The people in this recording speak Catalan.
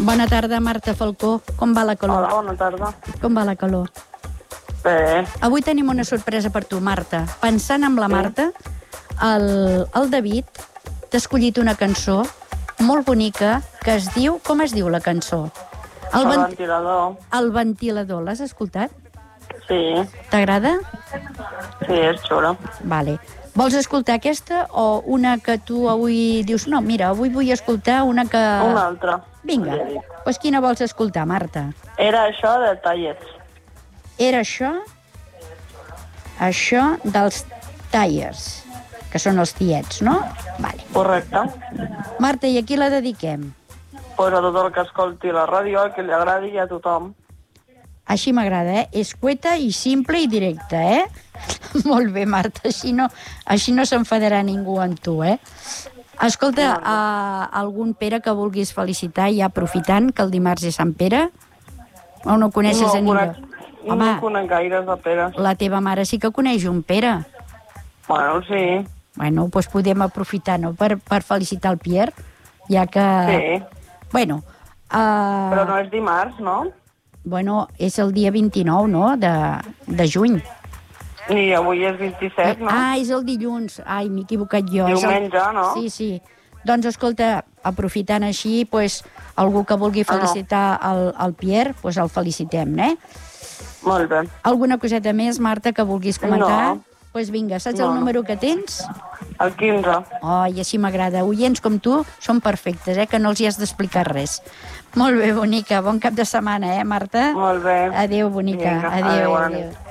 Bona tarda, Marta Falcó. Com va la calor? Hola, bona tarda. Com va la calor? Bé. Avui tenim una sorpresa per tu, Marta. Pensant en la Marta, el David t'ha escollit una cançó molt bonica que es diu... Com es diu la cançó? El ventilador. El ventilador. L'has escoltat? Sí. T'agrada? Sí, és xula. Vale. Vols escoltar aquesta o una que tu avui dius... No, mira, avui vull escoltar una que... Una altra. Vinga. Doncs quina vols escoltar, Marta? Era això de tallets. Era això? Això dels tallers, que són els tiets, no? Vale. Correcte. Marta, i a qui la dediquem? Pues a tot el que escolti la ràdio, a qui li agradi i a tothom. Així m'agrada, eh? És cueta i simple i directa, eh? Molt bé, Marta, així no s'enfadarà ningú amb tu, eh? Escolta, algun Pere que vulguis felicitar, ja aprofitant que el dimarts és Sant Pere? O no coneixes a ningú? No conec gaires de Pere. La teva mare sí que coneix un Pere. Bueno, sí. Bueno, doncs podem aprofitar, no?, per felicitar el Pierre, ja que... Sí. Bueno... Però no és dimarts, no? Bueno, és el dia 29, no?, de juny. I avui és 27, no? Ah, és el dilluns. Ai, m'he equivocat jo. Diumenge, no? Sí, sí. Doncs, escolta, aprofitant així, pues, algú que vulgui felicitar el Pierre, pues el felicitem, eh? Molt bé. Alguna coseta més, Marta, que vulguis comentar? No. Doncs vinga, saps el número que tens? El 15. Oh, i així m'agrada. Oients com tu són perfectes, que no els hi has d'explicar res. Molt bé, bonica. Bon cap de setmana, Marta? Molt bé. Adéu, bonica. Vinga, Adéu. bona nit.